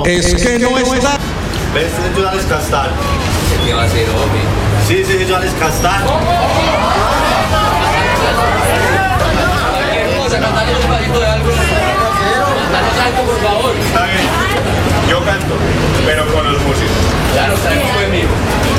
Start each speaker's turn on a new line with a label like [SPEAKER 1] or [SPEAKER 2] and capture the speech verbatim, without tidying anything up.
[SPEAKER 1] Es que no está.
[SPEAKER 2] ¿Ves? Este es Joanes Castal.
[SPEAKER 3] ¿Qué va a hacer, hombre?
[SPEAKER 2] Sí, sí, es Joanes Castal.
[SPEAKER 3] Cualquier cosa, cantarnos un pedacito de algo. Cantarnos algo, por favor.
[SPEAKER 2] Está bien. Yo canto, pero con los músicos.
[SPEAKER 3] Claro, traemos buen vivo.